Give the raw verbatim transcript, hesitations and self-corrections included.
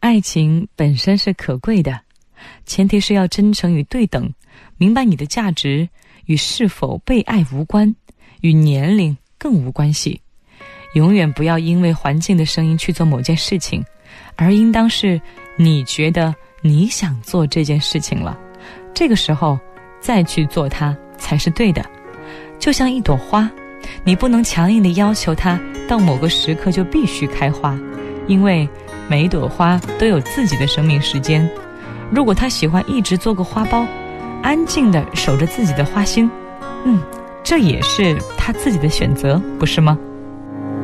爱情本身是可贵的，前提是要真诚与对等，明白你的价值与是否被爱无关，与年龄更无关系。永远不要因为环境的声音去做某件事情，而应当是你觉得你想做这件事情了，这个时候再去做它才是对的。就像一朵花，你不能强硬地要求它到某个时刻就必须开花，因为每一朵花都有自己的生命时间。如果它喜欢一直做个花苞，安静地守着自己的花心，嗯，这也是它自己的选择，不是吗？